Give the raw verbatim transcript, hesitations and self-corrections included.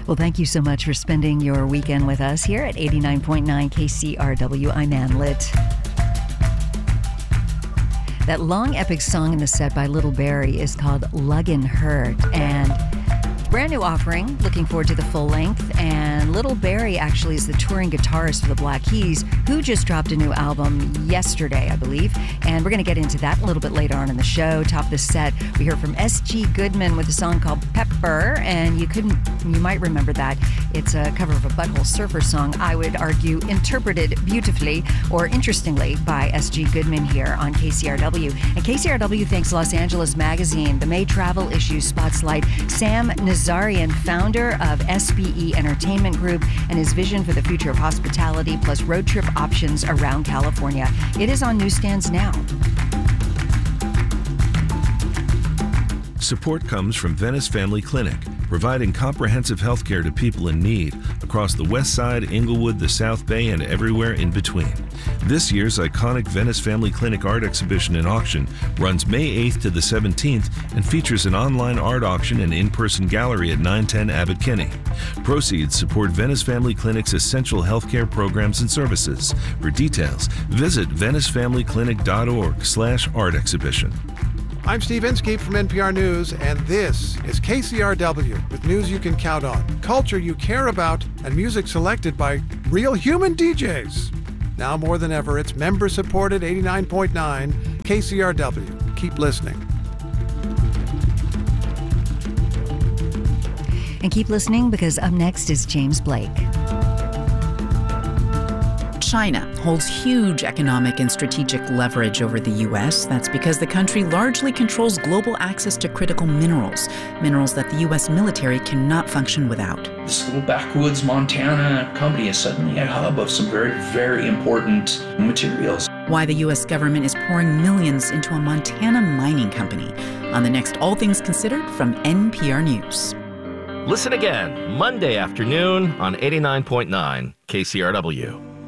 Well, thank you so much for spending your weekend with us here at eighty-nine point nine K C R W. I'm Ann Litt. That long epic song in the set by Little Barrie is called Luggin' Hurt, and brand new offering. Looking forward to the full length. And Little Barrie actually is the touring guitarist for the Black Keys, who just dropped a new album yesterday, I believe. And we're going to get into that a little bit later on in the show. Top of the set, we heard from S G Goodman with a song called Pepper. And you couldn't, you might remember that. It's a cover of a Butthole Surfer song, I would argue, interpreted beautifully or interestingly by S G Goodman here on K C R W. And K C R W thanks Los Angeles Magazine. The May Travel issue spotlight Sam Nazarian, founder of S B E Entertainment Group, and his vision for the future of hospitality plus road trip options around California. It is on newsstands now. Support comes from Venice Family Clinic, providing comprehensive health care to people in need across the West Side, Inglewood, the South Bay, and everywhere in between. This year's iconic Venice Family Clinic art exhibition and auction runs May eighth to the seventeenth and features an online art auction and in-person gallery at nine ten Abbot Kinney. Proceeds support Venice Family Clinic's essential healthcare programs and services. For details, visit venice family clinic dot org slash art exhibition. I'm Steve Inskeep from N P R News, and this is K C R W with news you can count on, culture you care about, and music selected by real human D Js. Now more than ever, it's member-supported eighty-nine point nine K C R W. Keep listening. And keep listening, because up next is James Blake. China holds huge economic and strategic leverage over the U S. That's because the country largely controls global access to critical minerals, minerals that the U S military cannot function without. This little backwoods Montana company is suddenly a hub of some very, very important materials. Why the U S government is pouring millions into a Montana mining company. On the next All Things Considered from N P R News. Listen again Monday afternoon on eighty-nine point nine K C R W.